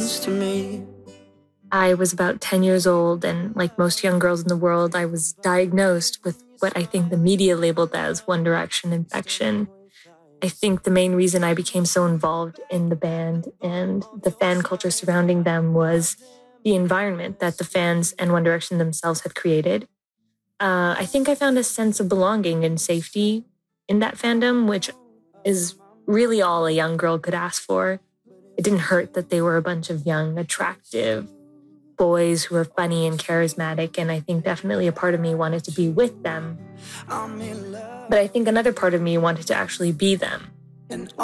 close to me. I was about 10 years old, and like most young girls in the world, I was diagnosed with what I think the media labeled as One Direction infection. I think the main reason I became so involved in the band and the fan culture surrounding them was the environment that the fans and One Direction themselves had created. I think I found a sense of belonging and safety in that fandom, which is really all a young girl could ask for. It didn't hurt that they were a bunch of young, attractive boys who were funny and charismatic, and I think definitely a part of me wanted to be with them. But I think another part of me wanted to actually be them.